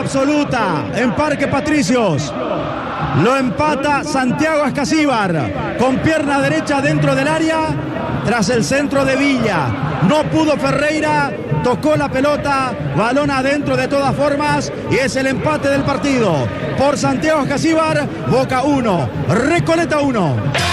absoluta en Parque Patricios. Lo empata Santiago Ascasíbar con pierna derecha dentro del área tras el centro de Villa. No pudo Ferreira, tocó la pelota, balón adentro de todas formas y es el empate del partido. Por Santiago Ascasíbar, Boca 1, Recoleta 1.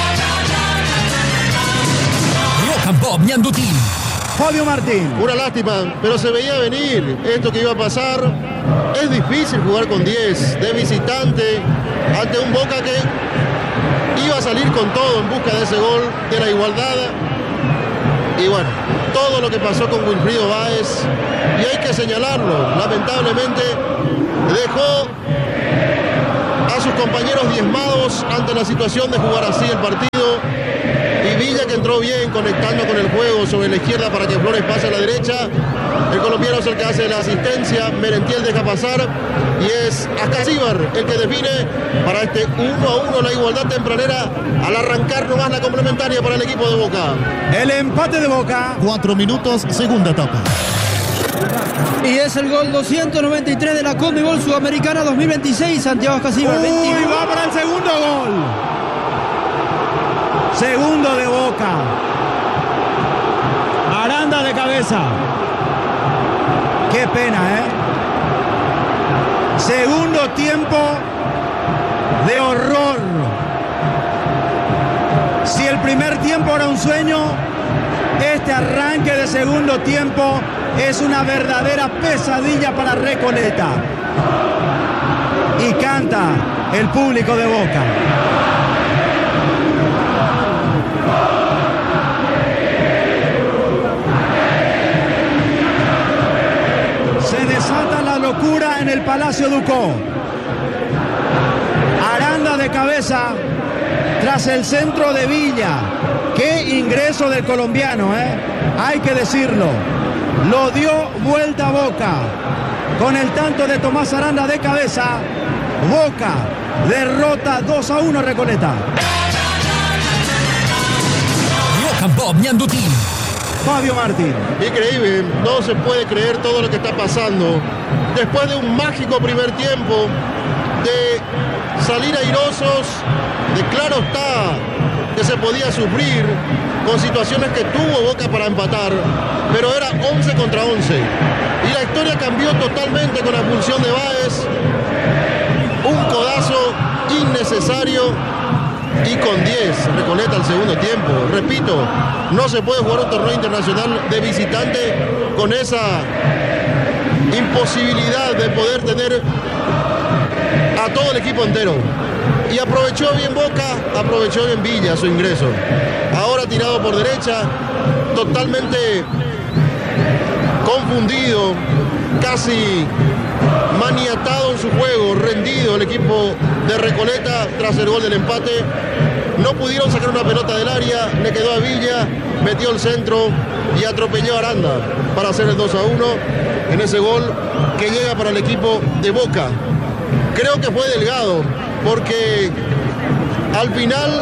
Rock and Pop Ñandutí. Fabio Martín. Una lástima, pero se veía venir esto que iba a pasar. Es difícil jugar con 10 de visitante ante un Boca que iba a salir con todo en busca de ese gol de la igualdad. Y bueno, todo lo que pasó con Wilfrido Báez, y hay que señalarlo, lamentablemente dejó a sus compañeros diezmados ante la situación de jugar así el partido. Y Villa, que entró bien conectando con el juego sobre la izquierda para que Flores pase a la derecha. El colombiano es el que hace la asistencia, Merentiel deja pasar y es Ascasíbar el que define para este 1-1 la igualdad tempranera al arrancar nomás la complementaria para el equipo de Boca. El empate de Boca. 4 minutos, segunda etapa. Y es el gol 293 de la Conmebol Sudamericana 2026, Santiago Ascasíbar. Uy, va para el segundo gol. Segundo de Boca. Aranda de cabeza. Qué pena, Segundo tiempo de horror. Si el primer tiempo era un sueño, este arranque de segundo tiempo es una verdadera pesadilla para Recoleta. Y canta el público de Boca. Se desata la locura en el Palacio Ducó. Aranda de cabeza tras el centro de Villa. Qué ingreso del colombiano, hay que decirlo. Lo dio vuelta a Boca. Con el tanto de Tomás Aranda de cabeza, Boca derrota 2-1 Recoleta. Rock and Pop Ñandutí. Fabio Martín. Increíble, no se puede creer todo lo que está pasando. Después de un mágico primer tiempo, de salir airosos, de claro está que se podía sufrir con situaciones que tuvo Boca para empatar, pero era 11 contra 11. Y la historia cambió totalmente con la expulsión de Báez. Un codazo innecesario. Y con 10, Recoleta al segundo tiempo. Repito, no se puede jugar un torneo internacional de visitante con esa imposibilidad de poder tener a todo el equipo entero. Y aprovechó bien Boca, aprovechó bien Villa su ingreso. Ahora tirado por derecha, totalmente confundido, casi maniatado en su juego, rendido el equipo de Recoleta tras el gol del empate. No pudieron sacar una pelota del área, le quedó a Villa, metió el centro y atropelló a Aranda para hacer el 2-1 en ese gol que llega para el equipo de Boca. Creo que fue Delgado, porque al final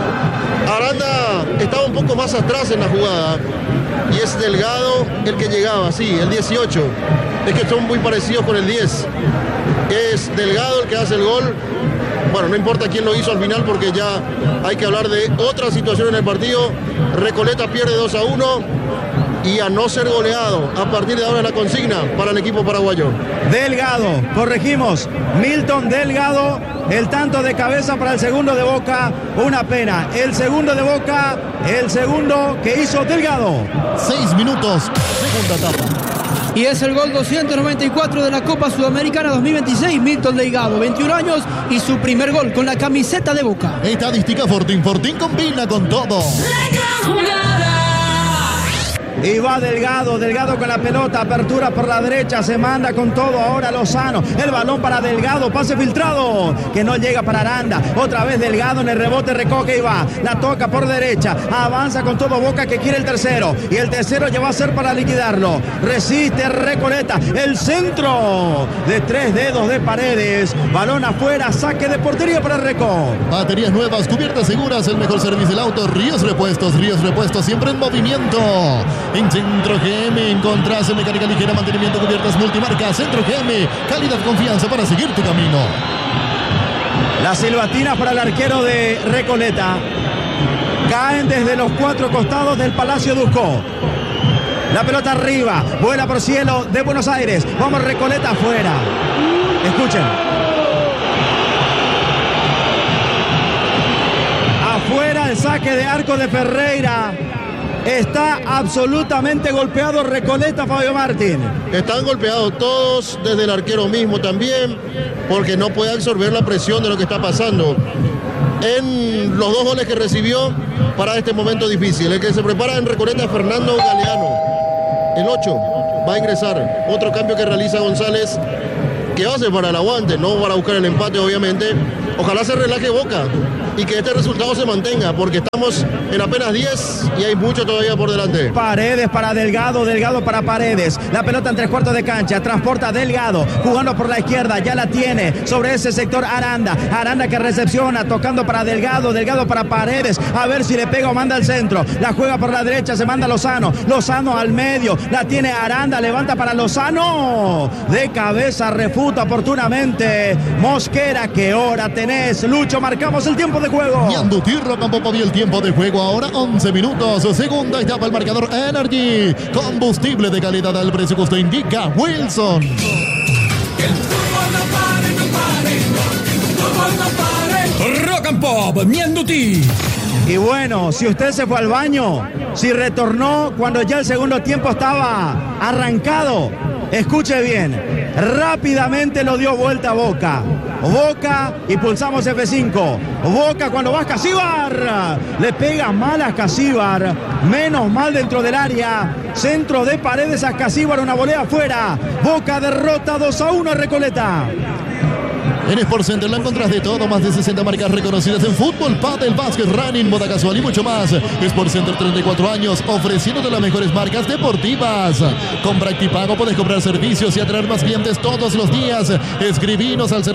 Aranda estaba un poco más atrás en la jugada y es Delgado el que llegaba, sí, el 18. Es que son muy parecidos con el 10. Es Delgado el que hace el gol. Bueno, no importa quién lo hizo al final porque ya hay que hablar de otra situación en el partido. Recoleta pierde 2-1 y a no ser goleado. A partir de ahora es la consigna para el equipo paraguayo. Delgado, corregimos, Milton Delgado, el tanto de cabeza para el segundo de Boca. Una pena, el segundo de Boca, el segundo que hizo Delgado. 6 minutos, segunda etapa. Y es el gol 294 de la Copa Sudamericana 2026, Milton Delgado, 21 años y su primer gol con la camiseta de Boca. Estadística Fortín, Fortín combina con todo. Y va Delgado, Delgado con la pelota, apertura por la derecha, se manda con todo ahora Lozano, el balón para Delgado, pase filtrado, que no llega para Aranda, otra vez Delgado en el rebote, recoge y va, la toca por derecha, avanza con todo Boca que quiere el tercero, y el tercero ya va a ser para liquidarlo, resiste Recoleta, el centro de 3 dedos de Paredes, balón afuera, saque de portería para Reco. Baterías nuevas, cubiertas seguras, el mejor servicio del auto, Ríos Repuestos siempre en movimiento. En Centro GM encontrás mecánica ligera, mantenimiento, cubiertas multimarca. Centro GM, calidad, confianza para seguir tu camino. La silbatina para el arquero de Recoleta. Caen desde los 4 costados del Palacio Ducó. La pelota arriba, vuela por cielo de Buenos Aires. Vamos, Recoleta afuera. Escuchen. Afuera el saque de arco de Ferreira. Está absolutamente golpeado Recoleta, Fabio Martín. Están golpeados todos, desde el arquero mismo también, porque no puede absorber la presión de lo que está pasando. En los 2 goles que recibió para este momento difícil. El que se prepara en Recoleta es Fernando Galeano. El 8 va a ingresar. Otro cambio que realiza González, que hace para el aguante, no para buscar el empate, obviamente. Ojalá se relaje Boca y que este resultado se mantenga, porque estamos en apenas 10 y hay mucho todavía por delante. Paredes para Delgado, Delgado para Paredes. La pelota en 3/4 de cancha, transporta Delgado, jugando por la izquierda, ya la tiene sobre ese sector Aranda. Aranda que recepciona, tocando para Delgado, Delgado para Paredes, a ver si le pega o manda al centro. La juega por la derecha, se manda Lozano, Lozano al medio, la tiene Aranda, levanta para Lozano. De cabeza refuta oportunamente Mosquera. ¿Qué hora tenés, Lucho? Marcamos el tiempo de juego. Ñandutí, Rocampo movió el tiempo de juego. Ahora 11 minutos. Segunda etapa, el marcador Energy. Combustible de calidad al precio que usted indica. Wilson. Que el fútbol no pare. Rock and Pop, Ñandutí. Y bueno, si usted se fue al baño, si retornó cuando ya el segundo tiempo estaba arrancado, escuche bien, rápidamente lo dio vuelta a Boca. Boca y pulsamos F5. Boca cuando va Casíbar. Le pega mal a Casíbar. Menos mal dentro del área. Centro de Paredes a Casíbar. Una volea afuera. Boca derrota 2-1 a Recoleta. En Sport Center la encontrás de todo, más de 60 marcas reconocidas en fútbol, pádel, básquet, running, moda casual y mucho más. Sport Center, 34 años, ofreciéndote las mejores marcas deportivas. Con Practipago puedes comprar servicios y atraer más clientes todos los días. Escribinos al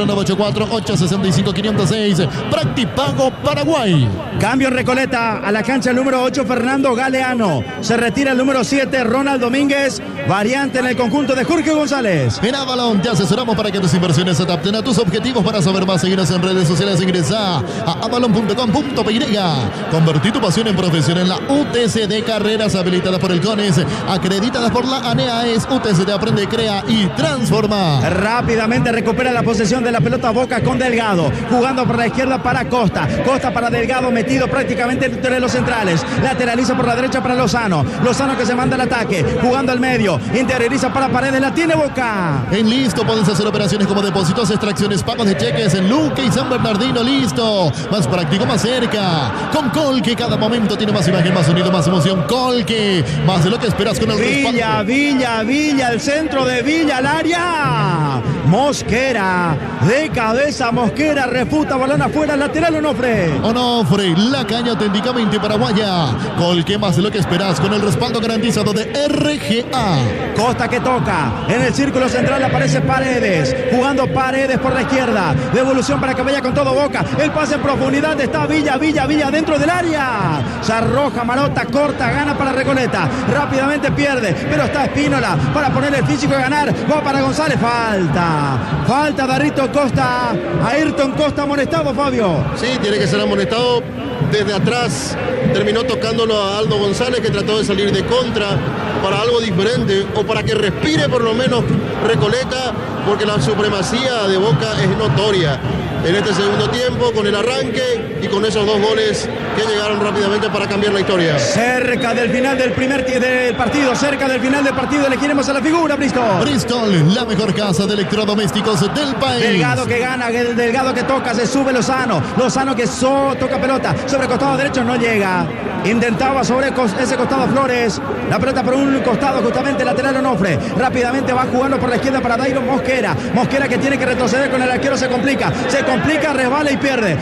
0984-865-506. Practipago Paraguay. Cambio en Recoleta, a la cancha el número 8, Fernando Galeano. Se retira el número 7, Ronald Domínguez. Variante en el conjunto de Jorge González. En Avalon te asesoramos para que tus inversiones se adapten a tus objetivos. Para saber más, seguirnos en redes sociales, ingresa a avalon.com.py. Convertí tu pasión en profesión en la UTC de carreras habilitadas por el CONES, acreditadas por la ANEAES. UTC te aprende, crea y transforma. Rápidamente recupera la posesión de la pelota Boca con Delgado, jugando por la izquierda para Costa. Costa para Delgado, metido prácticamente entre los centrales. Lateraliza por la derecha para Lozano. Lozano que se manda al ataque, jugando al medio. Interioriza para Paredes, la tiene Boca. En Listo puedes hacer operaciones como depósitos, extracciones, pagos de cheques en Luque y San Bernardino. Listo, más práctico, más cerca. Con Colque cada momento tiene más imagen, más sonido, más emoción. Colque, más de lo que esperas con el Villa, el centro de Villa, al área. Mosquera, de cabeza Mosquera, refuta, balón afuera, lateral Onofre. Onofre, la caña auténticamente paraguaya. Colque, más de lo que esperas con el respaldo garantizado de RGA. Costa que toca, en el círculo central aparece Paredes, jugando Paredes por la izquierda, devolución para que vaya con todo Boca, el pase en profundidad, está Villa dentro del área, se arroja Marota, corta, gana para Recoleta, rápidamente pierde, pero está Espínola para poner el físico y ganar, va para González, falta Darrito Costa, Ayrton Costa amonestado, Fabio. Sí, tiene que ser amonestado. Desde atrás terminó tocándolo a Aldo González, que trató de salir de contra para algo diferente o para que respire por lo menos Recoleta, porque la supremacía de Boca es notoria en este segundo tiempo, con el arranque y con esos 2 goles que llegaron rápidamente para cambiar la historia. Cerca del final del del partido, le queremos a la figura, Bristol. Bristol, la mejor casa de electrodomésticos del país. Delgado que gana, Delgado que toca, se sube Lozano que toca pelota, sobre costado derecho no llega, intentaba sobre ese costado Flores, la pelota por un costado justamente lateral Onofre, rápidamente va jugando por la izquierda para Dairon Mosquera que tiene que retroceder con el arquero, se complica, resbala y pierde,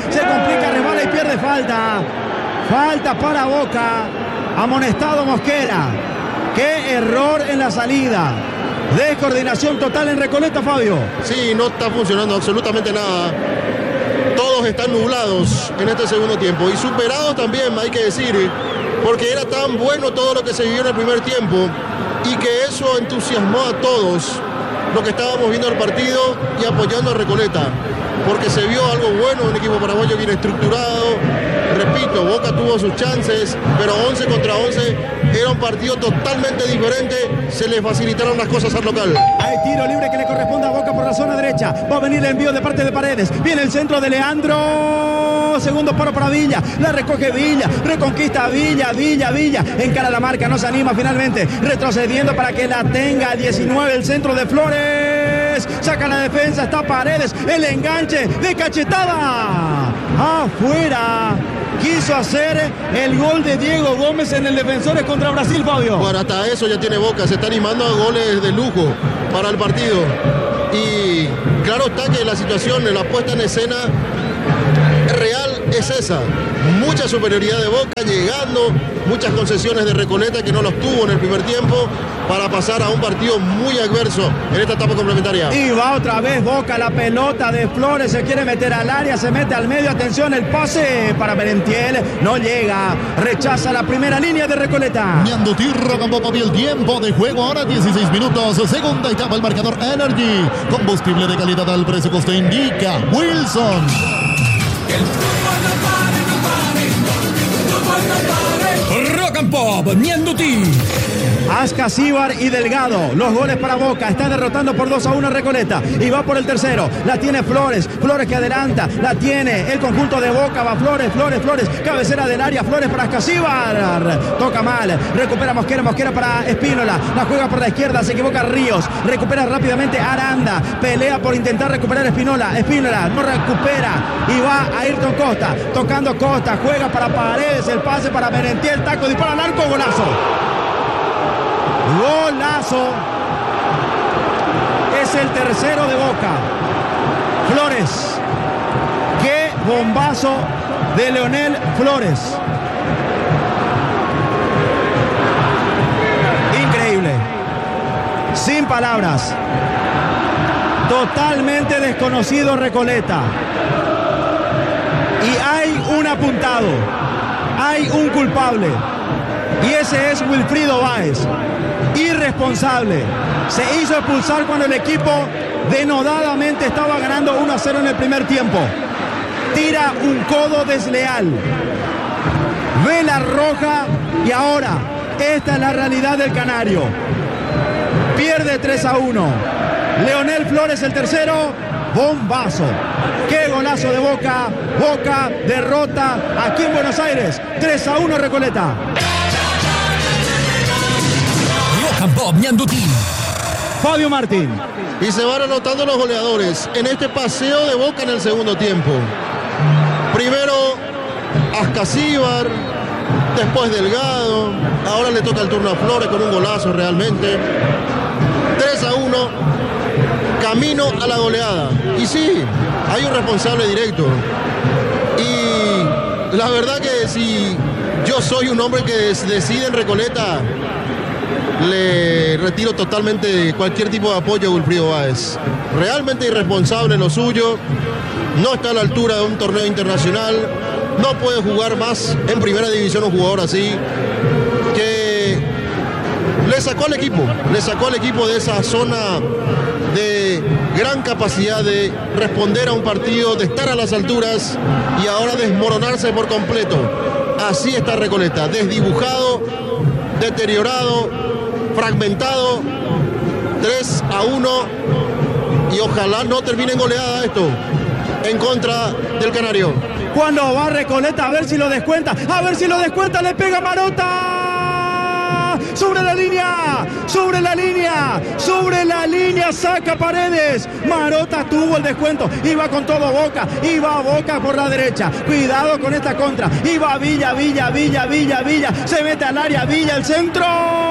falta para Boca, amonestado Mosquera, qué error en la salida, descoordinación total en Recoleta, Fabio. Sí, no está funcionando absolutamente nada. Todos están nublados en este segundo tiempo y superados también, hay que decir, porque era tan bueno todo lo que se vivió en el primer tiempo y que eso entusiasmó a todos los que estábamos viendo el partido y apoyando a Recoleta, porque se vio algo bueno, un equipo paraguayo bien estructurado. Repito, Boca tuvo sus chances, pero 11 contra 11 era un partido totalmente diferente, se le facilitaron las cosas al local. Hay tiro libre que le corresponde a Boca por la zona derecha, va a venir el envío de parte de Paredes, viene el centro de Leandro, segundo paro para Villa, la recoge Villa, reconquista Villa, encara la marca, no se anima finalmente, retrocediendo para que la tenga 19, el centro de Flores, saca la defensa, está Paredes, el enganche de cachetada, afuera. Quiso hacer el gol de Diego Gómez en el Defensores contra Brasil, Fabio. Bueno, hasta eso ya tiene Boca, se está animando a goles de lujo para el partido. Y claro está que la situación, la puesta en escena real es esa. Mucha superioridad de Boca llegando, muchas concesiones de Recoleta que no los tuvo en el primer tiempo para pasar a un partido muy adverso en esta etapa complementaria. Y va otra vez Boca, la pelota de Flores, se quiere meter al área, se mete al medio, atención, el pase para Merentiel, no llega, rechaza la primera línea de Recoleta. Miandutí, Rocambó, papi, el tiempo de juego, ahora 16 minutos, segunda etapa, el marcador Energy, combustible de calidad al precio coste indica Wilson. Rock and Pop, Miandutí. Ascasíbar y Delgado, los goles para Boca, está derrotando por 2-1 Recoleta y va por el tercero, la tiene Flores que adelanta, la tiene el conjunto de Boca, va Flores, cabecera del área, Flores para Ascasíbar, toca mal, recupera Mosquera para Espínola, la juega por la izquierda, se equivoca Ríos, recupera rápidamente Aranda, pelea por intentar recuperar Espínola no recupera y va a Ayrton Costa, tocando Costa, juega para Paredes, el pase para Merentiel, taco, dispara al arco, golazo. Es el tercero de Boca. Flores. Qué bombazo de Leonel Flores. Increíble. Sin palabras. Totalmente desconocido Recoleta. Y hay un apuntado. Hay un culpable. Y ese es Wilfrido Báez. Irresponsable, se hizo expulsar cuando el equipo denodadamente estaba ganando 1-0 en el primer tiempo, tira un codo desleal, ve la roja y ahora esta es la realidad del Canario, pierde 3-1, Leonel Flores el tercero, bombazo, qué golazo de Boca, Boca derrota aquí en Buenos Aires, 3-1 Recoleta. Bob Miandutí. Fabio Martín. Y se van anotando los goleadores en este paseo de Boca en el segundo tiempo. Primero Ascasíbar, después Delgado, ahora le toca el turno a Flores con un golazo realmente. 3-1, camino a la goleada. Y sí, hay un responsable directo. Y la verdad que si yo soy un hombre que decide en Recoleta, le retiro totalmente cualquier tipo de apoyo a Wilfrido Báez. Realmente irresponsable lo suyo, no está a la altura de un torneo internacional, no puede jugar más en primera división un jugador así, que le sacó al equipo de esa zona de gran capacidad de responder a un partido, de estar a las alturas y ahora desmoronarse por completo. Así está Recoleta, desdibujado, deteriorado, fragmentado, 3-1 y ojalá no termine en goleada esto en contra del Canario. Cuando va Recoleta, a ver si lo descuenta, le pega Marota, sobre la línea, saca Paredes, Marota tuvo el descuento, iba con todo Boca, iba Boca por la derecha, cuidado con esta contra, iba Villa, se mete al área, Villa, el centro,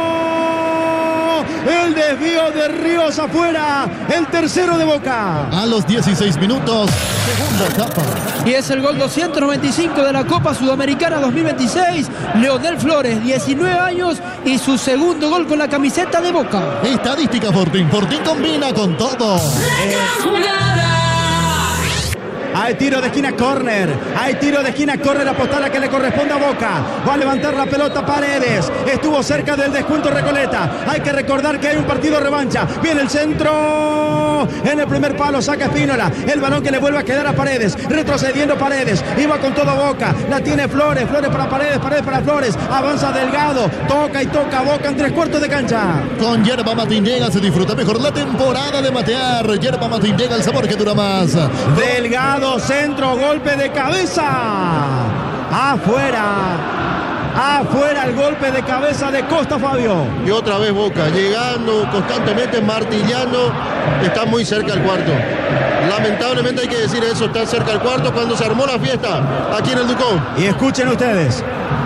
el desvío de Ríos afuera, el tercero de Boca. A los 16 minutos, segunda etapa. Y es el gol 295 de la Copa Sudamericana 2026. Leonel Flores, 19 años y su segundo gol con la camiseta de Boca. Estadística Fortín. Fortín combina con todo. Hay tiro de esquina, córner. Hay tiro de esquina, córner, apostada que le corresponde a Boca. Va a levantar la pelota Paredes. Estuvo cerca del descuento Recoleta. Hay que recordar que hay un partido revancha. Viene el centro. En el primer palo saca Espínola. El balón que le vuelve a quedar a Paredes. Retrocediendo Paredes. Iba con todo Boca. La tiene Flores. Flores para Paredes. Paredes para Flores. Avanza Delgado. Toca y toca Boca en 3/4 de cancha. Con Yerba Matinega se disfruta mejor la temporada de matear. Yerba Matinega, el sabor que dura más. Delgado, centro, golpe de cabeza. Afuera. Afuera el golpe de cabeza de Costa, Fabio. Y otra vez Boca, llegando constantemente, martillando. Está muy cerca del cuarto. Lamentablemente hay que decir eso, está cerca del cuarto cuando se armó la fiesta aquí en el Ducón. Y escuchen ustedes.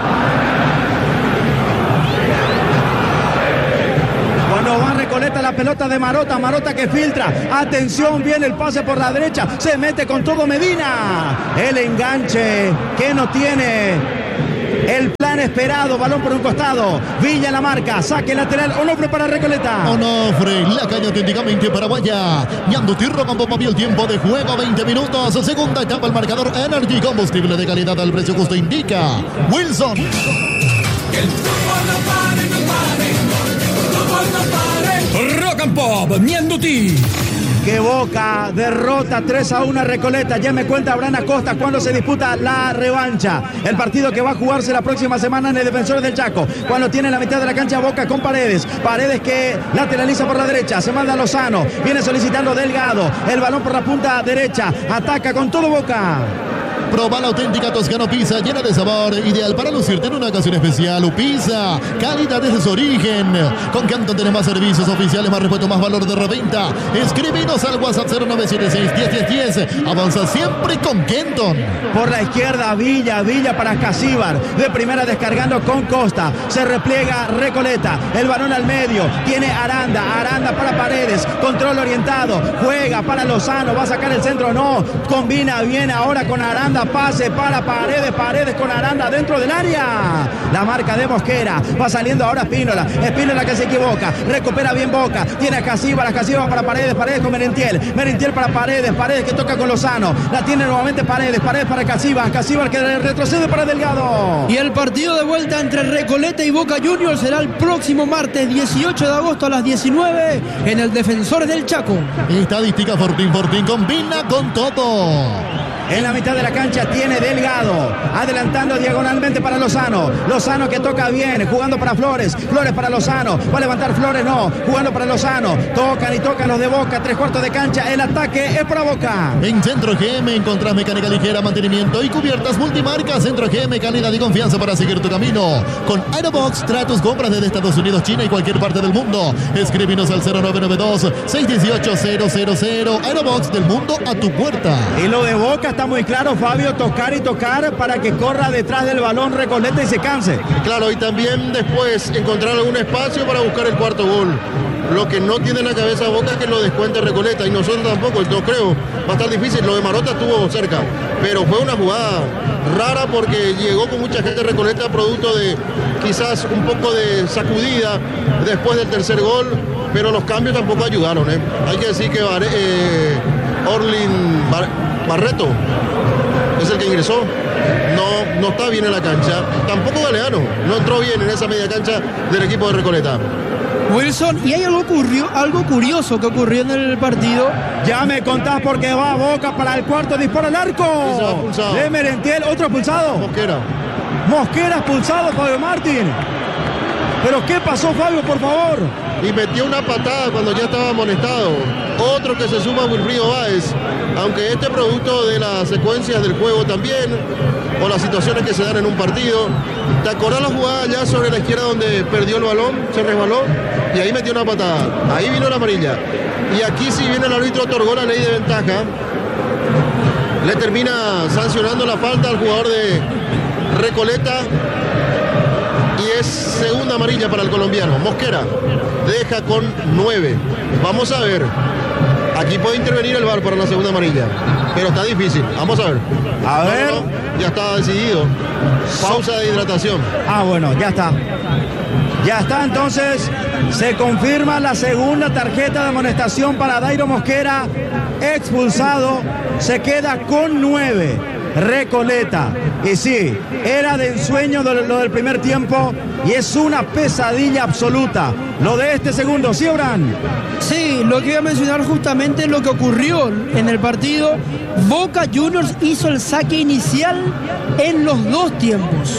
Cuando va Recoleta la pelota de Marota, Marota que filtra, atención, viene el pase por la derecha, se mete con todo Medina, el enganche que no tiene el plan esperado, balón por un costado, Villa en la marca, saque lateral, Onofre para Recoleta. Onofre, la caña auténticamente paraguaya. Ñanduti Rocampo movió el tiempo de juego, 20 minutos, segunda etapa, el marcador Energy, combustible de calidad al precio justo indica Wilson. Que el fútbol no pare, no pare. Fútbol no pare. Rock and Pop, Ñanduti. Que Boca derrota 3-1 a Recoleta. Ya me cuenta Abraham Acosta cuando se disputa la revancha. El partido que va a jugarse la próxima semana en el Defensores del Chaco. Cuando tiene la mitad de la cancha Boca con Paredes. Paredes que lateraliza por la derecha. Se manda a Lozano. Viene solicitando Delgado. El balón por la punta derecha. Ataca con todo Boca. Proba la auténtica Toscano Pizza, llena de sabor, ideal para lucirte en una ocasión especial. Pizza, calidad desde su origen. Con Canton tenés más servicios oficiales, más respeto, más valor de reventa. Escríbenos al WhatsApp 0976-101010. Avanza siempre con Kenton. Por la izquierda, Villa para Casíbar. De primera descargando con Costa. Se repliega Recoleta. El balón al medio. Tiene Aranda para Paredes. Control orientado. Juega para Lozano. Va a sacar el centro. No. Combina bien ahora con Aranda. Pase para Paredes con Aranda dentro del área. La marca de Mosquera. Va saliendo ahora Espínola que se equivoca. Recupera bien Boca. Tiene a Casíbar para Paredes con Merentiel para Paredes que toca con Lozano. La tiene nuevamente Paredes para Casíbar que retrocede para Delgado. Y el partido de vuelta entre Recoleta y Boca Juniors será el próximo martes 18 de agosto a las 19 en el Defensores del Chaco. Estadística Fortín combina con todo. En la mitad de la cancha tiene Delgado, adelantando diagonalmente para Lozano que toca bien, jugando para Flores para Lozano, va a levantar Flores, no, jugando para Lozano, tocan los de Boca, 3/4 de cancha, el ataque es para Boca. En Centro GM encontrás mecánica ligera, mantenimiento y cubiertas multimarcas. Centro GM, calidad y confianza para seguir tu camino. Con Aerobox, trae tus compras desde Estados Unidos, China y cualquier parte del mundo. Escríbenos al 0992-618-000. Aerobox, del mundo a tu puerta. Y lo de Boca está muy claro, Fabio, tocar para que corra detrás del balón Recoleta y se canse. Claro, y también después encontrar algún espacio para buscar el cuarto gol. Lo que no tiene en la cabeza Boca es que lo descuente Recoleta, y nosotros tampoco, no creo. Va a estar difícil, lo de Marota estuvo cerca, pero fue una jugada rara porque llegó con mucha gente Recoleta, producto de quizás un poco de sacudida después del tercer gol, pero los cambios tampoco ayudaron. Hay que decir que Orlin Barreto es el que ingresó, no está bien en la cancha, tampoco Galeano, no entró bien en esa media cancha del equipo de Recoleta. Wilson, y hay algo curioso que ocurrió en el partido. Ya me contás porque va Boca para el cuarto, dispara al arco. De Merentiel, otro expulsado. Mosquera expulsado, Fabio Martín. ¿Pero qué pasó, Fabio, por favor? Y metió una patada cuando ya estaba amonestado. Otro que se suma a Wilfrido Báez. Aunque este producto de las secuencias del juego también, o las situaciones que se dan en un partido. ¿Te acordás la jugada ya sobre la izquierda donde perdió el balón? Se resbaló y ahí metió una patada. Ahí vino la amarilla. Y aquí sí viene el árbitro, otorgó la ley de ventaja. Le termina sancionando la falta al jugador de Recoleta. Y es segunda amarilla para el colombiano. Mosquera deja con 9. Vamos a ver. Aquí puede intervenir el VAR para la segunda amarilla, pero está difícil. Vamos a ver. A ver. Ya está decidido. Pausa de hidratación. Bueno, ya está. Ya está, entonces se confirma la segunda tarjeta de amonestación para Dairo Mosquera, expulsado, se queda con 9. Recoleta. Y sí, era de ensueño lo del primer tiempo y es una pesadilla absoluta lo de este segundo. ¿Sí, Abraham? Sí, lo que iba a mencionar justamente lo que ocurrió en el partido. Boca Juniors hizo el saque inicial en los dos tiempos.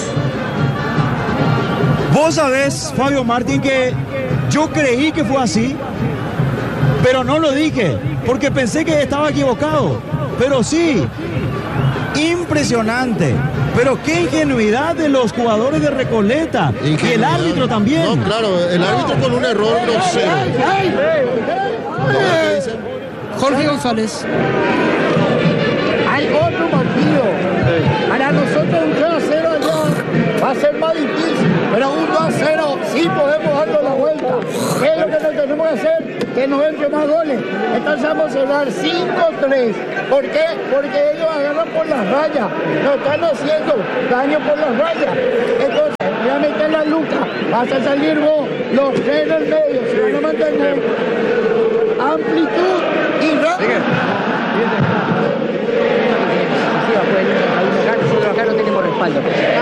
Vos sabés, Fabio Martín, que yo creí que fue así, pero no lo dije, porque pensé que estaba equivocado. Pero sí, impresionante. Pero qué ingenuidad de los jugadores de Recoleta. Y el árbitro también. No, claro, el árbitro con un error grosero. Jorge González. Hay otro partido. Para nosotros un 3-0 allá va a ser más difícil, pero un 2-0 sí podemos darle la vuelta. ¿Qué es lo que nos tenemos que hacer? Que nos entren más goles. Entonces vamos a cerrar 5-3. ¿Por qué? Porque ellos agarran por las rayas. Nos están haciendo daño por las rayas. Entonces, voy a meter la luca. Vas a salir vos, los tres en el medio. Se van a mantener amplitud y rápido. Nosotros acá no tenemos respaldo.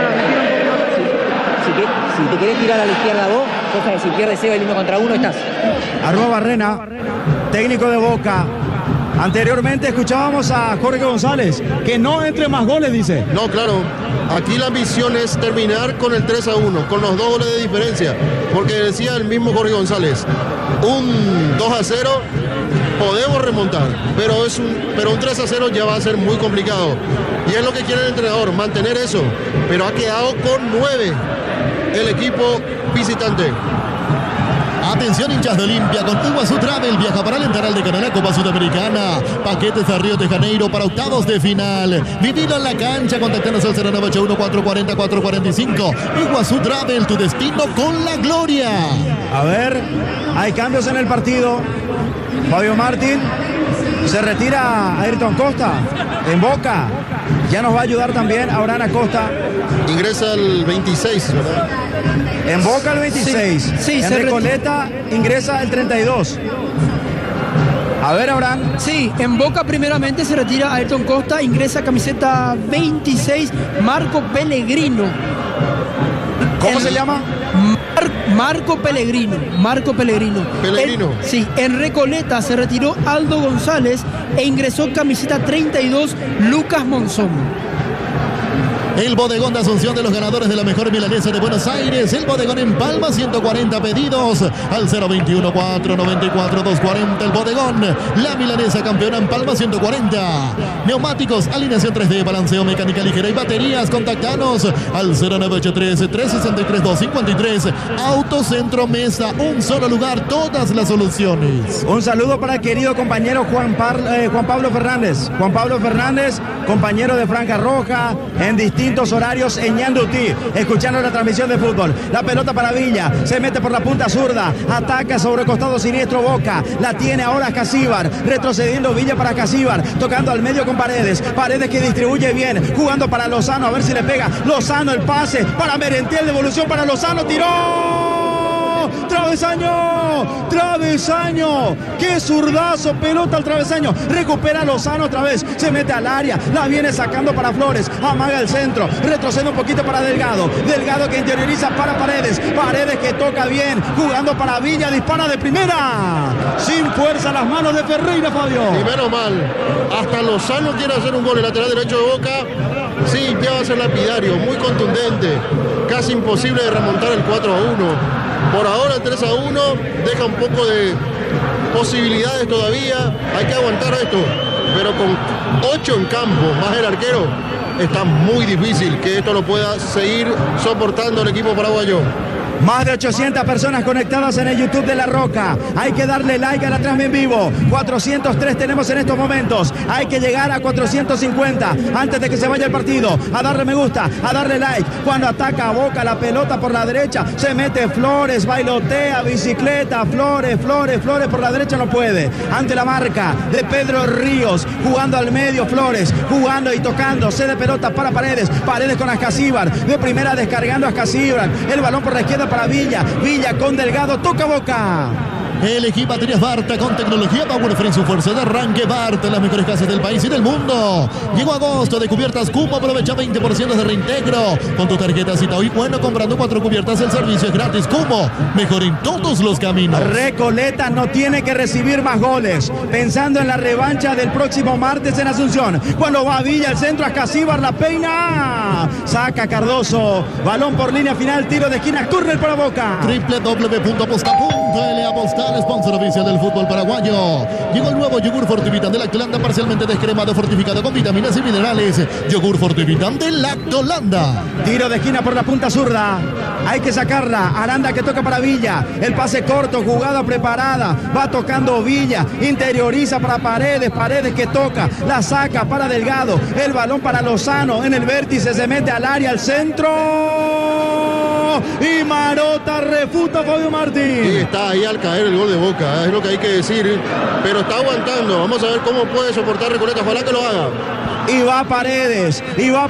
Si te querés tirar a la izquierda vos, cosa que si pierdes Seba el 1 contra 1 estás. Arroba Barrena, técnico de Boca. Anteriormente escuchábamos a Jorge González, que no entre más goles, dice. No, claro. Aquí la misión es terminar con el 3-1, con los 2 goles de diferencia. Porque decía el mismo Jorge González, un 2-0 podemos remontar, pero un 3-0 ya va a ser muy complicado. Y es lo que quiere el entrenador, mantener eso. Pero ha quedado con 9 el equipo visitante. Atención, hinchas de Olimpia, con Iguazú Travel viaja para alentar al decano de la Copa Sudamericana. Paquetes a Río de Janeiro para octavos de final. Vivilo en la cancha, contactanos al 0981-440-445. Iguazú Travel, tu destino con la gloria. A ver, hay cambios en el partido. Fabio Martín, se retira Ayrton Costa en Boca. Ya nos va a ayudar también Abraham Acosta. Ingresa el 26, ¿verdad? En Boca el 26. Sí, en Recoleta ingresa el 32. A ver, Abraham. Sí, en Boca primeramente se retira Ayrton Costa, ingresa camiseta 26, Marco Pellegrino. ¿Cómo se llama? Marco Pellegrino. Sí, en Recoleta se retiró Aldo González e ingresó camiseta 32, Lucas Monzón. El bodegón de Asunción de los ganadores de la mejor milanesa de Buenos Aires. El bodegón en Palma, 140 pedidos al 021-494-240. El bodegón, la milanesa campeona en Palma, 140. Neumáticos, alineación 3D, balanceo, mecánica ligera y baterías. Contactanos al 0983-363-253. Autocentro Mesa, un solo lugar, todas las soluciones. Un saludo para el querido compañero Juan Pablo Fernández. Juan Pablo Fernández, compañero de Franja Roja, en distintos horarios en Ñandutí, escuchando la transmisión de fútbol. La pelota para Villa, se mete por la punta zurda, ataca sobre el costado siniestro Boca, la tiene ahora Casíbar, retrocediendo Villa para Casíbar, tocando al medio con Paredes que distribuye bien, jugando para Lozano, a ver si le pega, Lozano el pase, para Merentiel, devolución para Lozano, tiró, travesaño, qué zurdazo, pelota al travesaño, recupera Lozano otra vez, se mete al área, la viene sacando para Flores, amaga el centro, retrocede un poquito para Delgado que interioriza para Paredes que toca bien, jugando para Villa, dispara de primera, sin fuerza las manos de Ferreira, Fabio. Y menos mal, hasta Lozano quiere hacer un gol, el lateral derecho de Boca, sí, ya va a ser lapidario, muy contundente, casi imposible de remontar el 4-1. Por ahora el 3-1 deja un poco de posibilidades todavía, hay que aguantar esto, pero con 8 en campo, más el arquero, está muy difícil que esto lo pueda seguir soportando el equipo paraguayo. Más de 800 personas conectadas en el YouTube de La Roca. Hay que darle like a la transmisión en vivo. 403 tenemos en estos momentos. Hay que llegar a 450 antes de que se vaya el partido. A darle me gusta, a darle like. Cuando ataca a Boca, la pelota por la derecha. Se mete Flores, bailotea, bicicleta. Flores por la derecha no puede. Ante la marca de Pedro Ríos. Jugando al medio Flores. Jugando y tocando. Cede pelota para Paredes. Paredes con Ascasíbar. De primera descargando a Ascasíbar. El balón por la izquierda para Villa. Villa con Delgado, toca Boca. Elegí baterías Barta con tecnología Power Free, su fuerza de arranque. Barta, las mejores casas del país y del mundo. Llegó agosto de cubiertas Cupo, aprovecha 20% de reintegro. Con tu tarjeta Cita Hoy Bueno, comprando 4 cubiertas, el servicio es gratis. Cupo, mejor en todos los caminos. Recoleta no tiene que recibir más goles. Pensando en la revancha del próximo martes en Asunción. Cuando va a Villa, el centro, Ascasíbar, la peina. Saca Cardoso. Balón por línea final, tiro de esquina, córner para Boca. www.aposta.l Apostar, sponsor oficial del fútbol paraguayo. Llegó el nuevo yogur Fortivitan de Lactolanda, parcialmente descremado, fortificado con vitaminas y minerales. Yogur Fortivitan de Lactolanda. Tiro de esquina por la punta zurda. Hay que sacarla. Aranda que toca para Villa. El pase corto, jugada preparada. Va tocando Villa. Interioriza para Paredes. Paredes que toca. La saca para Delgado. El balón para Lozano. En el vértice se mete al área, al centro. Y Marota refuta a Fabio Martín. Sí, está ahí al caer el gol de Boca, es lo que hay que decir. Pero está aguantando. Vamos a ver cómo puede soportar Recoleta. Ojalá que lo haga. Y va Paredes.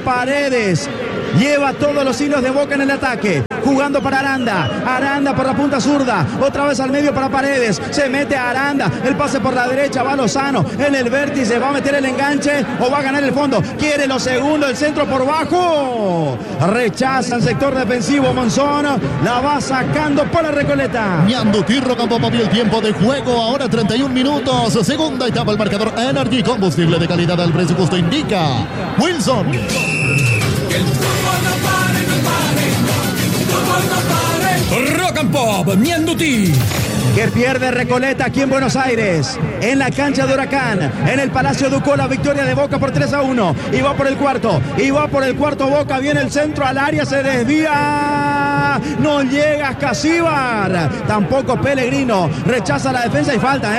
Lleva todos los hilos de Boca en el ataque. Jugando para Aranda. Aranda por la punta zurda. Otra vez al medio para Paredes. Se mete a Aranda. El pase por la derecha. Va Lozano. En el vértice. ¿Va a meter el enganche o va a ganar el fondo? Quiere lo segundo. El centro por bajo. Rechaza el sector defensivo Monzón. La va sacando para Recoleta. Ñanduti, Rocampo movió el tiempo de juego. Ahora 31 minutos. Segunda etapa. El marcador Energy. Combustible de calidad al precio justo indica Wilson. Que el fútbol no pare, no pare. El fútbol no pare. Rock and Pop, Ñanduti. Que pierde Recoleta aquí en Buenos Aires, en la cancha de Huracán, en el Palacio Ducó, la victoria de Boca por 3-1. Y va por el cuarto Boca, viene el centro al área, se desvía, no llega Ascasíbar, tampoco Pellegrino, rechaza la defensa y falta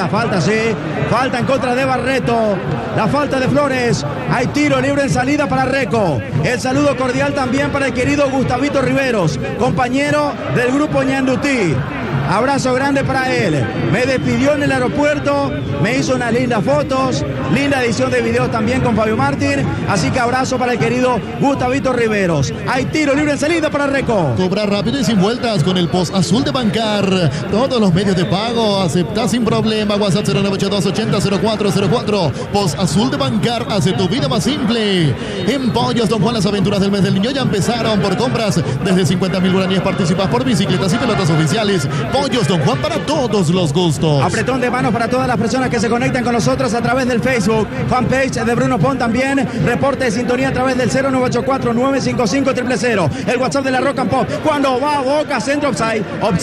en contra de Barreto, la falta de Flores, hay tiro libre en salida para Reco. El saludo cordial también para el querido Gustavito Riveros, compañero del grupo Ñandutí. Abrazo grande para él. Me despidió en el aeropuerto, me hizo unas lindas fotos, linda edición de video también con Fabio Martín. Así que abrazo para el querido Gustavito Riveros. Hay tiro libre en salida para Reco. Cobra rápido y sin vueltas con el post azul de Bancar. Todos los medios de pago acepta sin problema. WhatsApp 0982800404. Post azul de Bancar hace tu vida más simple. En Pollos Don Juan, las aventuras del mes del niño ya empezaron. Por compras desde 50.000 guaraníes participas por bicicletas y pelotas oficiales. Pollos Don Juan para todos los gustos. Apretón de manos para todas las personas que se conectan con nosotros a través del Facebook. Fanpage de Bruno Pon también. Reporte de sintonía a través del 0984-955-000. El WhatsApp de la Rock and Pop. Cuando va a Boca, centro, offside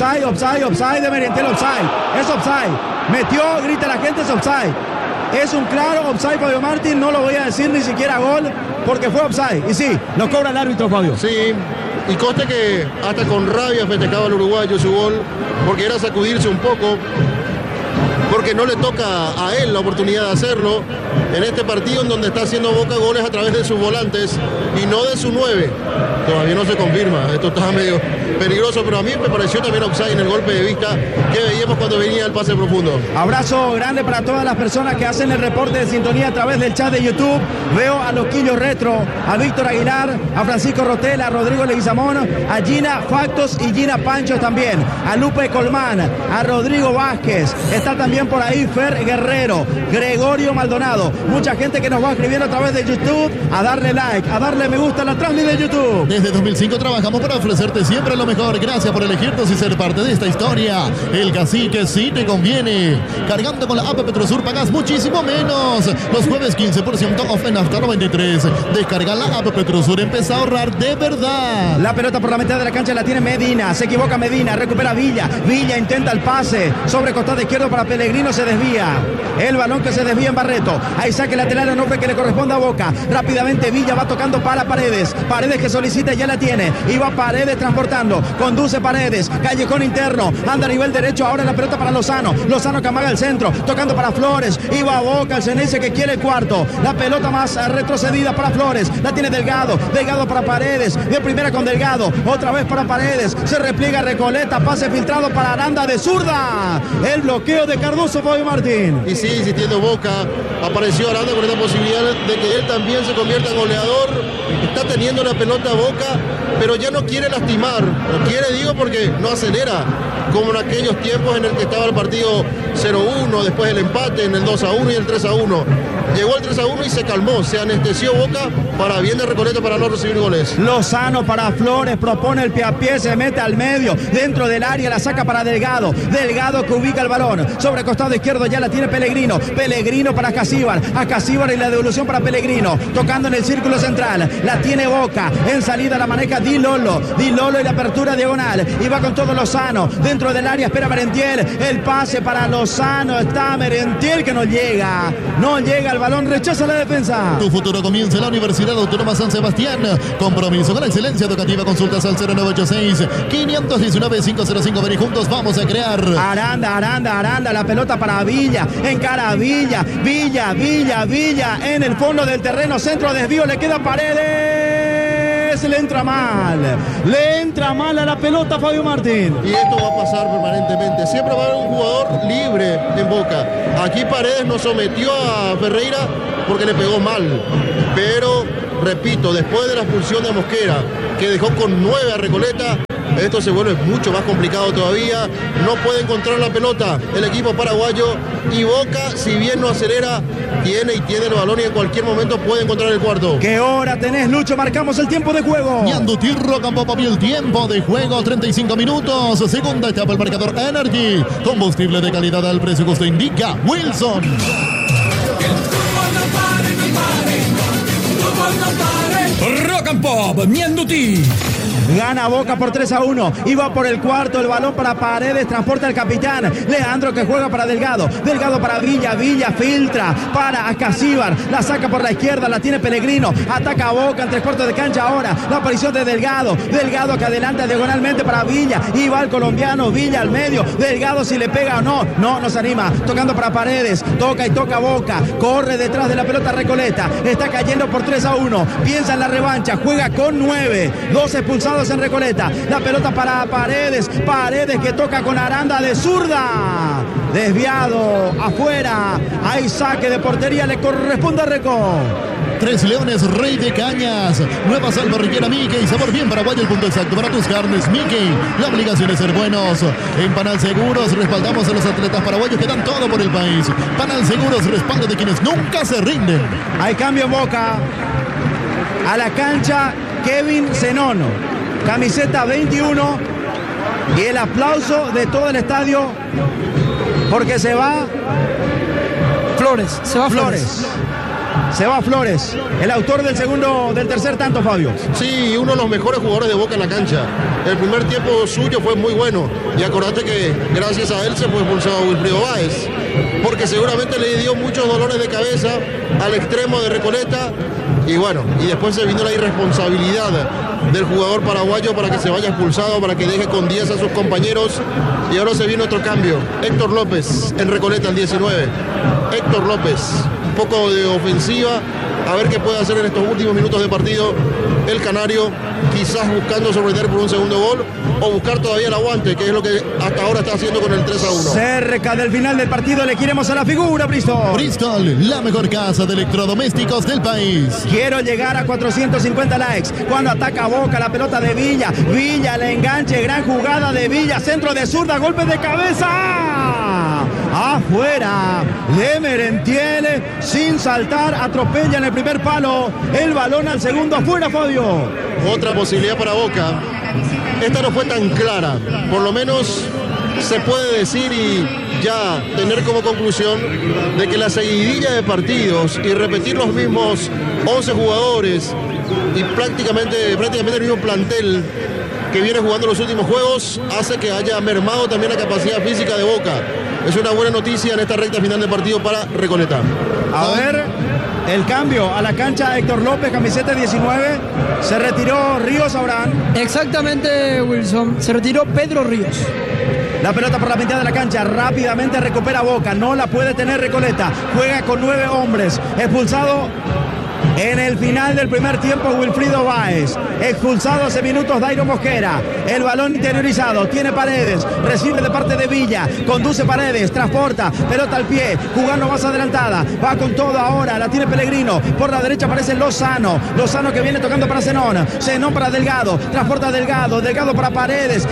de Merentiel, offside. Es offside. Metió, grita la gente, es offside. Es un claro offside, Fabio Martín. No lo voy a decir ni siquiera gol porque fue offside. Y sí, lo cobra el árbitro, Fabio. Sí. Y conste que hasta con rabia festejaba el uruguayo su gol, porque era sacudirse un poco, porque no le toca a él la oportunidad de hacerlo en este partido en donde está haciendo Boca goles a través de sus volantes y no de su 9. Todavía no se confirma, esto está medio peligroso, pero a mí me pareció también offside en el golpe de vista que veíamos cuando venía el pase profundo. Abrazo grande para todas las personas que hacen el reporte de sintonía a través del chat de YouTube. Veo a Loquillo Retro, a Víctor Aguilar, a Francisco Rotela, a Rodrigo Leguizamón, a Gina Factos y Gina Pancho también, a Lupe Colmán, a Rodrigo Vázquez, está también por ahí Fer Guerrero, Gregorio Maldonado, mucha gente que nos va escribiendo a través de YouTube, a darle like, a darle me gusta a la transmisión de YouTube. Desde 2005 trabajamos para ofrecerte siempre lo mejor. Gracias por elegirnos y ser parte de esta historia. El Cacique sí te conviene. Cargando con la app Petrosur pagas muchísimo menos. Los jueves 15% off en Nafta 93. Descarga la app Petrosur, empieza a ahorrar de verdad. La pelota por la mitad de la cancha la tiene Medina. Se equivoca Medina, recupera Villa. Villa intenta el pase. Sobre costado izquierdo para Pellegrino, se desvía. El balón que se desvía en Barreto. Hay saque lateral en nombre que le corresponde a Boca. Rápidamente Villa va tocando para Paredes. Paredes que solicita, ya la tiene. Y va Paredes transportando. Conduce Paredes. Callejón interno. Anda a nivel derecho. Ahora la pelota para Lozano. Lozano que amaga el centro. Tocando para Flores. Y va Boca. El Ceneice que quiere el cuarto. La pelota más retrocedida para Flores. La tiene Delgado. Delgado para Paredes. De primera con Delgado. Otra vez para Paredes. Se repliega Recoleta. Pase filtrado para Aranda de zurda. El bloqueo de Cardoso. peligroso, Fabio Martín. Y sigue insistiendo Boca. Apareció Aranda con esta posibilidad de que él también se convierta en goleador. Está teniendo la pelota Boca, pero ya no quiere lastimar. No quiere, digo, porque no acelera, como en aquellos tiempos en el que estaba el partido 0-1, después el empate en el 2-1 y el 3-1. Llegó el 3-1 y se calmó, se anestesió Boca para bien de Recoleta para no recibir goles. Lozano para Flores, propone el pie a pie, se mete al medio, dentro del área, la saca para Delgado. Delgado que ubica el balón, sobre costado izquierdo ya la tiene Pellegrino. Pellegrino para Acasíbar y la devolución para Pellegrino, tocando en el círculo central, la tiene Boca, en salida la maneja Di Lolo y la apertura diagonal, y va con todo Lozano, dentro del área espera Merentiel, el pase para Lozano, está Merentiel que no llega el balón, rechaza la defensa. Tu futuro comienza en la Universidad Autónoma San Sebastián. Compromiso con la excelencia educativa. Consultas al 0986-519-505. Ven y juntos vamos a crear. Aranda, la pelota para Villa, encara Villa, en el fondo del terreno, centro, desvío, le queda Paredes, le entra mal a la pelota Fabio Martín. Y esto va a pasar permanentemente, siempre va a haber un jugador libre en Boca. Aquí Paredes nos sometió a Ferreira porque le pegó mal, pero repito, después de la expulsión de Mosquera, que dejó con 9 a Recoleta, esto se vuelve mucho más complicado todavía. No puede encontrar la pelota el equipo paraguayo, y Boca, si bien no acelera, tiene el balón y en cualquier momento puede encontrar el cuarto. ¿Qué hora tenés, Lucho? Marcamos el tiempo de juego. Ñandutí Rocampo Papi, el tiempo de juego, 35 minutos. Segunda etapa, el marcador Energy. Combustible de calidad al precio que usted indica. Wilson. Rock and Pop, Ñandutí. Gana Boca por 3-1. Iba por el cuarto, el balón para Paredes, transporta al capitán Leandro, que juega para Delgado. Delgado para Villa filtra para Acasíbar, la saca por la izquierda, la tiene Pellegrino, ataca a Boca en 3/4 de cancha ahora. La aparición de Delgado que adelanta diagonalmente para Villa, y va el colombiano, Villa al medio. Delgado si le pega o no se anima, tocando para Paredes, toca Boca, corre detrás de la pelota Recoleta, está cayendo por 3-1, piensa en la revancha, juega con 9, 2 expulsados en Recoleta, la pelota para Paredes que toca con Aranda de zurda, desviado afuera, hay saque de portería, le corresponde a Reco. Tres Leones, Rey de Cañas, nueva salva rellena Mickey, sabor bien paraguayo, el punto exacto para tus carnes Mickey. La obligación es ser buenos. En Panal Seguros respaldamos a los atletas paraguayos que dan todo por el país. Panal Seguros, respaldo de quienes nunca se rinden. Hay cambio en Boca. A la cancha Kevin Zenono, camiseta 21, y el aplauso de todo el estadio porque se va Flores, el autor del tercer tanto, Fabio. Sí, uno de los mejores jugadores de Boca en la cancha. El primer tiempo suyo fue muy bueno, y acordate que gracias a él se fue expulsado Wilfrido Báez, porque seguramente le dio muchos dolores de cabeza al extremo de Recoleta, y bueno, y después se vino la irresponsabilidad del jugador paraguayo para que se vaya expulsado, para que deje con 10 a sus compañeros, y ahora se viene otro cambio. Héctor López en Recoleta, el 19. Héctor López, un poco de ofensiva, a ver qué puede hacer en estos últimos minutos de partido el canario, quizás buscando sorprender por un segundo gol o buscar todavía el aguante, que es lo que hasta ahora está haciendo con el 3-1. Cerca del final del partido le queremos a la figura, Bristol. Bristol, la mejor casa de electrodomésticos del país. Quiero llegar a 450 likes. Cuando ataca Boca, la pelota de Villa, el enganche, gran jugada de Villa, centro de zurda, golpe de cabeza. Afuera de Merentiel, sin saltar, atropella en el primer palo, el balón al segundo, afuera, Fabio. Otra posibilidad para Boca. Esta no fue tan clara, por lo menos se puede decir y ya tener como conclusión de que la seguidilla de partidos y repetir los mismos 11 jugadores y prácticamente el mismo plantel que viene jugando los últimos juegos hace que haya mermado también la capacidad física de Boca. Es una buena noticia en esta recta final de partido para Recoleta. A ver, el cambio a la cancha, Héctor López, camiseta 19, se retiró Ríos Abraham. Exactamente, Wilson, se retiró Pedro Ríos. La pelota por la mitad de la cancha, rápidamente recupera Boca, no la puede tener Recoleta, juega con 9 hombres, expulsado En el final del primer tiempo, Wilfrido Báez, expulsado hace minutos Dairo Mosquera. El balón interiorizado, tiene Paredes, recibe de parte de Villa, conduce Paredes, transporta, pelota al pie, jugando más adelantada, va con todo ahora, la tiene Pellegrino, por la derecha aparece Lozano que viene tocando para Zenón para Delgado, transporta a Delgado para Paredes,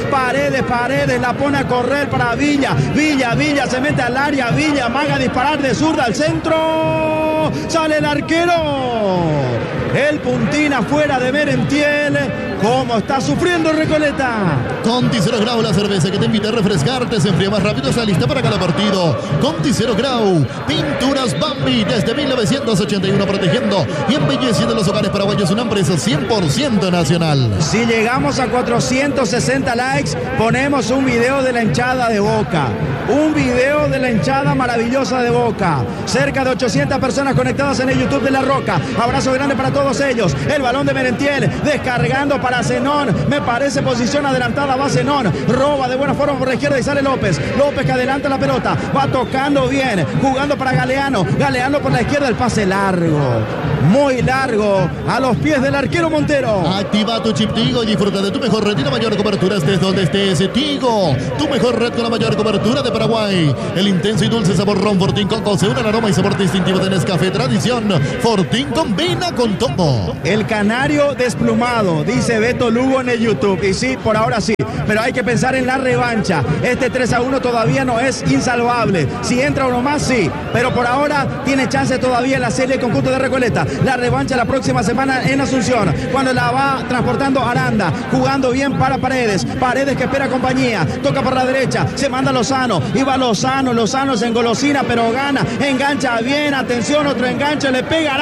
la pone a correr para Villa, se mete al área, Villa, amaga a disparar de zurda al centro, sale el arquero. El puntín afuera de Merentiel. ¿Cómo está sufriendo Recoleta? Conti 0 Grau, la cerveza que te invita a refrescarte, se enfría más rápido, está lista para cada partido. Conti 0 Grau, Pinturas Bambi, desde 1981 protegiendo y embelleciendo los hogares paraguayos, una empresa 100% nacional. Si llegamos a 460 likes, ponemos un video de la hinchada de Boca. Un video de la hinchada maravillosa de Boca. Cerca de 800 personas conectadas en el YouTube de La Roca. Abrazo grande para todos ellos. El balón de Merentiel, descargando para Zenón. Me parece posición adelantada, va Zenón. Roba de buena forma por la izquierda y sale López. López que adelanta la pelota. Va tocando bien. Jugando para Galeano. Galeano por la izquierda, el pase largo. Muy largo. A los pies del arquero Montero. Activa tu chip Tigo y disfruta de tu mejor red y la mayor cobertura estés donde estés. Tigo, tu mejor red con la mayor cobertura de Paraguay. El intenso y dulce sabor ron Fortín Coco se une al aroma y sabor distintivo de Nescafé Tradición. Fortín combina con todo. El canario desplumado, dice Beto Lugo en el YouTube. Y sí, por ahora sí, pero hay que pensar en la revancha. Este 3-1 todavía no es insalvable. Si entra uno más, sí, pero por ahora tiene chance todavía en la serie del conjunto de Recoleta. La revancha la próxima semana en Asunción, cuando la va transportando Aranda, jugando bien para Paredes que espera compañía, toca por la derecha, se manda Lozano, iba Lozano se engolosina pero gana, engancha bien, atención, otro enganche, le pega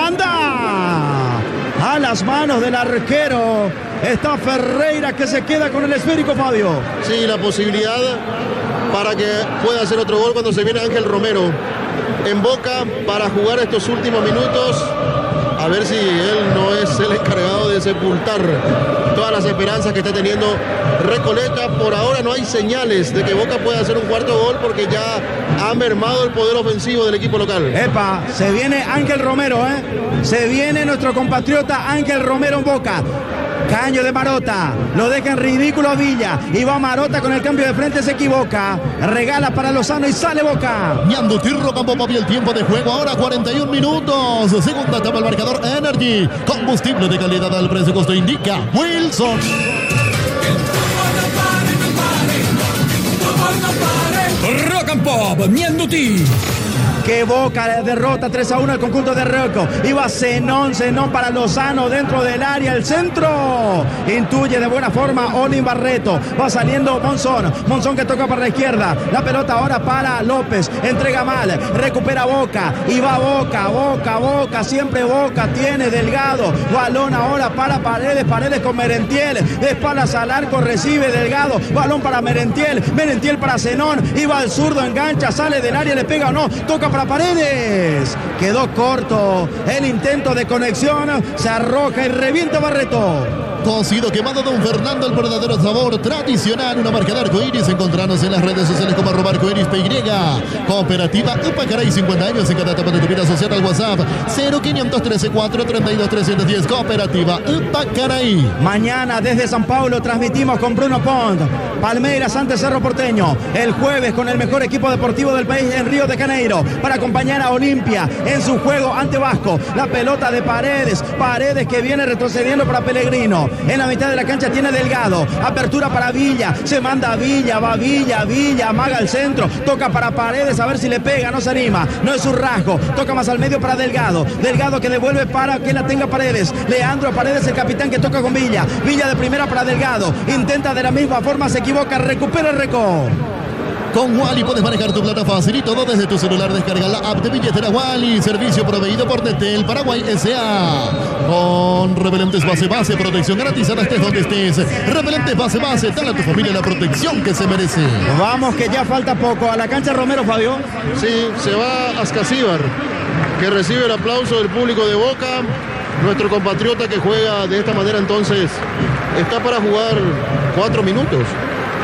Aranda a las manos del arquero. Está Ferreira que se queda con el esférico, Fabio. Sí, la posibilidad para que pueda hacer otro gol cuando se viene Ángel Romero en Boca para jugar estos últimos minutos. A ver si él no es el encargado de sepultar todas las esperanzas que está teniendo Recoleta. Por ahora no hay señales de que Boca pueda hacer un cuarto gol porque ya ha mermado el poder ofensivo del equipo local. Epa, se viene Ángel Romero, se viene nuestro compatriota Ángel Romero en Boca. Caño de Marota, lo deja en ridículo a Villa, y va Marota con el cambio de frente, se equivoca, regala para Lozano y sale Boca. Ñando Tirro con Boba, el tiempo de juego ahora 41 minutos, segunda etapa el marcador Energy, combustible de calidad al precio costo indica Wilson. Rock and Pop, Ñanduti. Que Boca derrota 3-1 al conjunto de Rocco. Iba Zenón para Lozano dentro del área, el centro. Intuye de buena forma Olin Barreto. Va saliendo Monzón que toca para la izquierda. La pelota ahora para López. Entrega mal, recupera Boca. Y va Boca. Siempre Boca tiene Delgado. Balón ahora para Paredes con Merentiel. De espaldas al arco, recibe Delgado. Balón para Merentiel para Zenón. Y va al zurdo, engancha, sale del área, le pega o no. Toca para Paredes, quedó corto el intento de conexión, se arroja y revienta Barreto. Cocido quemado Don Fernando, el verdadero sabor tradicional, una marca de arcoíris. Encontrarnos en las redes sociales como @arcoiris_PY. Cooperativa Upacaray, 50 años en cada etapa de tu vida. Asociada al WhatsApp 0513 432 310. Cooperativa Upacaray. Mañana desde San Paulo transmitimos con Bruno Pont, Palmeiras ante Cerro Porteño. El jueves con el mejor equipo deportivo del país en Río de Janeiro, para acompañar a Olimpia en su juego ante Vasco. La pelota de Paredes que viene retrocediendo para Pellegrino. En la mitad de la cancha tiene Delgado, apertura para Villa, se manda a Villa, va Villa, amaga el centro, toca para Paredes, a ver si le pega, no se anima, no es su rasgo, toca más al medio para Delgado que devuelve para que la tenga Paredes, Leandro Paredes, el capitán que toca con Villa de primera para Delgado, intenta de la misma forma, se equivoca, recupera el récord. Con Wally puedes manejar tu plata fácil y todo desde tu celular. Descarga la app de billetera Wally, servicio proveído por Netel Paraguay S.A. Con repelentes base, protección garantizada estés donde estés. Repelentes base, dale a tu familia la protección que se merece. Vamos que ya falta poco a la cancha Romero, Fabio. Sí, se va Ascasíbar, que recibe el aplauso del público de Boca. Nuestro compatriota que juega de esta manera entonces está para jugar 4 minutos.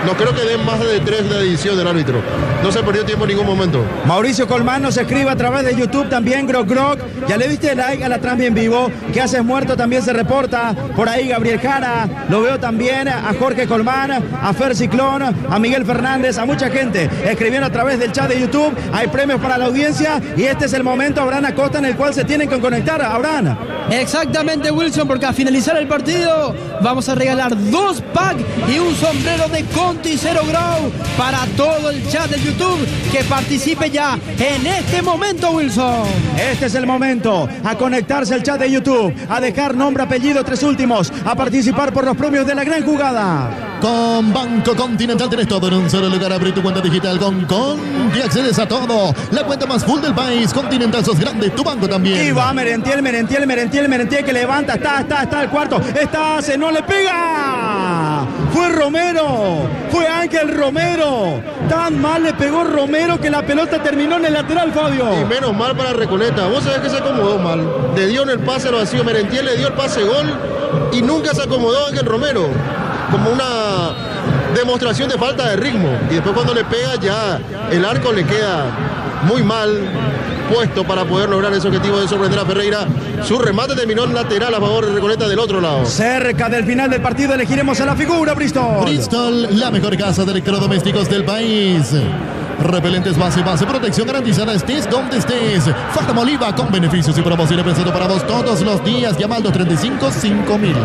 No creo que den más de 3 de edición del árbitro. No se perdió tiempo en ningún momento. Mauricio Colmán nos escribe a través de YouTube también, Grog. Ya le diste like a la transmisión en vivo. ¿Qué haces muerto? También se reporta. Por ahí Gabriel Jara. Lo veo también a Jorge Colmán, a Fer Ciclón, a Miguel Fernández, a mucha gente escribiendo a través del chat de YouTube. Hay premios para la audiencia y este es el momento, Abraham Acosta, en el cual se tienen que conectar. Abraham. Exactamente, Wilson, porque al finalizar el partido vamos a regalar 2 packs y un sombrero de Conti Zero Grow para todo el chat de YouTube que participe ya en este momento, Wilson. Este es el momento, a conectarse al chat de YouTube, a dejar nombre, apellido, 3 últimos, a participar por los premios de la gran jugada. Con Banco Continental tienes todo en un solo lugar. Abre tu cuenta digital con Conti, accedes a todo. La cuenta más full del país. Continental, sos grande, tu banco también. Y va Merentiel, que levanta, está el cuarto, hace, no le pega. Fue Romero, fue Ángel Romero. Tan mal le pegó Romero que la pelota terminó en el lateral, Fabio. Y menos mal para Recoleta. Vos sabés que se acomodó mal. Le dio en el pase al vacío Merentiel, le dio el pase gol y nunca se acomodó Ángel Romero. Como una demostración de falta de ritmo. Y después cuando le pega ya el arco le queda muy mal puesto para poder lograr ese objetivo de sorprender a Ferreira. Su remate terminó en lateral a favor de Recoleta del otro lado. Cerca del final del partido elegiremos a la figura, Bristol. Bristol, la mejor casa de electrodomésticos del país. Repelentes base, protección garantizada, estés donde estés. Fárma Oliva con beneficios y promociones pensado para vos todos los días. Llama al 235-5000.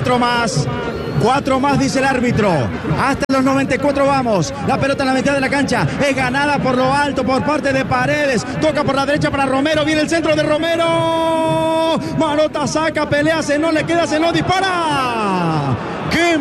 4 más, dice el árbitro. Hasta los 94 vamos. La pelota en la mitad de la cancha. Es ganada por lo alto por parte de Paredes. Toca por la derecha para Romero. Viene el centro de Romero. Marota saca, pelea, no le queda, no dispara. ¡Qué